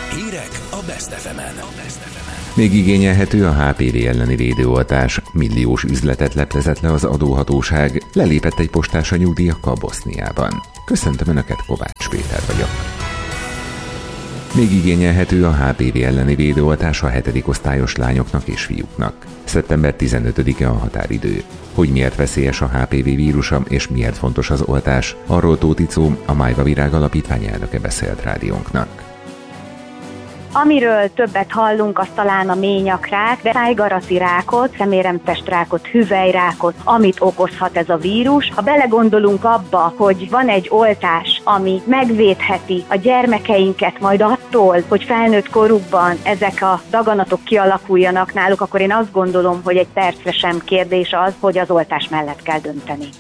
Hírek a Best FM-en. Még igényelhető a HPV elleni védőoltás. Milliós üzletet leplezett le az adóhatóság. Lelépett egy postás a nyugdíjakkal Boszniában. Köszöntöm Önöket, Kovács Péter vagyok. Még igényelhető a HPV elleni védőoltás a 7. osztályos lányoknak és fiúknak. Szeptember 15-e a határidő. Hogy miért veszélyes a HPV vírusa és miért fontos az oltás, arról Tóth Icó, a Májva Virág Alapítvány elnöke beszélt rádiónknak. Amiről többet hallunk, az talán a ményakrák, de szájgarati rákot, szeméremtestrákot, hüvelyrákot, amit okozhat ez a vírus. Ha belegondolunk abba, hogy van egy oltás, ami megvédheti a gyermekeinket majd attól, hogy felnőtt korukban ezek a daganatok kialakuljanak náluk, akkor én azt gondolom, hogy egy percre sem kérdés az, hogy az oltás mellett kell dönteni.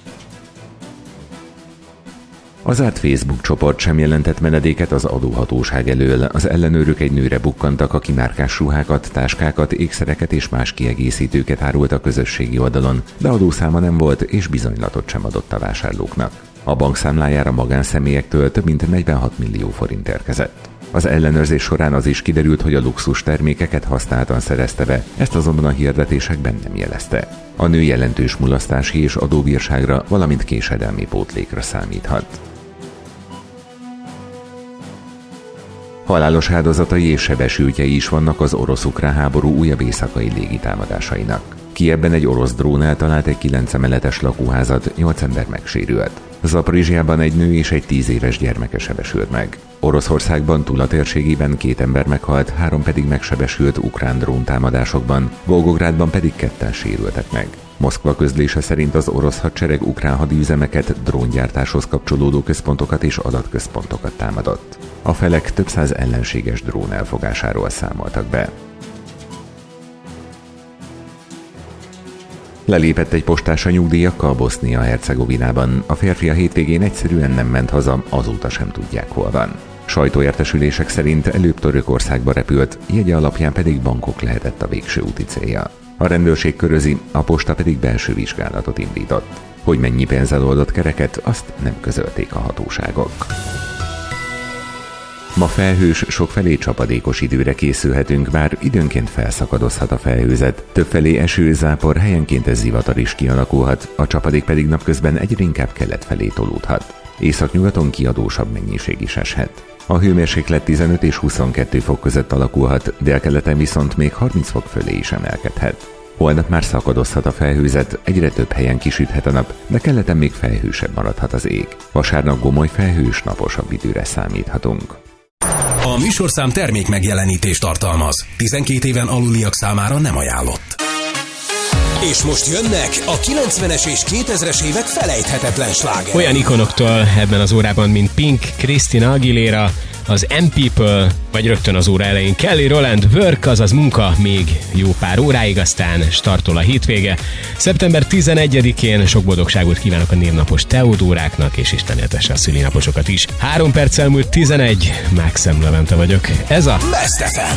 Az zárt Facebook csoport sem jelentett menedéket az adóhatóság elől. Az ellenőrök egy nőre bukkantak, aki márkás ruhákat, táskákat, ékszereket és más kiegészítőket árult a közösségi oldalon, de adószáma nem volt és bizonylatot sem adott a vásárlóknak. A bankszámlájára magánszemélyektől több mint 46 millió forint érkezett. Az ellenőrzés során az is kiderült, hogy a luxus termékeket használtan szerezte be, ezt azonban a hirdetésekben nem jelezte. A nő jelentős mulasztási és adóbírságra, valamint késedelmi pótlékra számíthat. Halálos áldozatai és sebesültjei is vannak az orosz-ukrán háború újabb éjszakai légitámadásainak. Kijevben egy orosz drón eltalált egy 9 emeletes lakóházat, 8 ember megsérült. Zaporizzsjában egy nő és egy 10 éves gyermeke sebesült meg. Oroszországban Tula térségében 2 ember meghalt, 3 pedig megsebesült ukrán dróntámadásokban, Volgográdban pedig 2-en sérültek meg. Moszkva közlése szerint az orosz hadsereg ukrán hadiüzemeket, dróngyártáshoz kapcsolódó központokat és adatközpontokat támadott. A felek több száz ellenséges drón elfogásáról számoltak be. Lelépett egy postás a nyugdíjakkal Bosznia-Hercegovinában. A férfi a hétvégén egyszerűen nem ment haza, azóta sem tudják, hol van. Sajtóértesülések szerint előbb Törökországba repült, jegye alapján pedig Bangkok lehetett a végső úti célja. A rendőrség körözi, a posta pedig belső vizsgálatot indított. Hogy mennyi pénzzel oldott kereket, azt nem közölték a hatóságok. Ma felhős, sokfelé csapadékos időre készülhetünk, bár időnként felszakadozhat a felhőzet. Többfelé eső, zápor, helyenként ez zivatar is kialakulhat, a csapadék pedig napközben egyre inkább kelet felé tolódhat. Északnyugaton kiadósabb mennyiség is eshet. A hőmérséklet 15 és 22 fok között alakulhat, délkeleten viszont még 30 fok fölé is emelkedhet. Holnap már szakadozhat a felhőzet, egyre több helyen kisüthet a nap, de keleten még felhősebb maradhat az ég. Vasárnap gomoly felhős, naposabb időre számíthatunk. A műsorszám termék megjelenítést tartalmaz. 12 éven aluliak számára nem ajánlott. És most jönnek a 90-es és 2000-es évek felejthetetlen slágerek. Olyan ikonoktól ebben az órában, mint Pink, Christina Aguilera, az M-People, vagy rögtön az óra elején Kelly Rowland, Work, azaz munka még jó pár óráig, aztán startol a hétvége. Szeptember 11-én sok boldogságot kívánok a névnapos Teodóráknak, és Isten éltesse a szülinaposokat is. 3 perccel múlt 11, Mákszem Levente vagyok. Ez a Best FM.